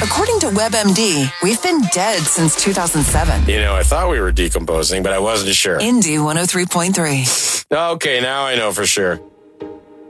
According to WebMD, we've been dead since 2007. You know, I thought we were decomposing, but I wasn't sure. Indy 103.3. Okay, now I know for sure.